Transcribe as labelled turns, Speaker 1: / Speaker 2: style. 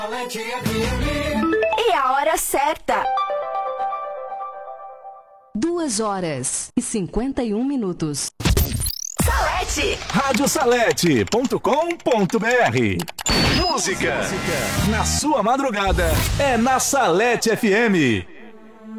Speaker 1: E a hora certa.
Speaker 2: 2h51.
Speaker 1: Salete.
Speaker 3: Radiosalete.com.br. Música na sua madrugada é na Salete FM.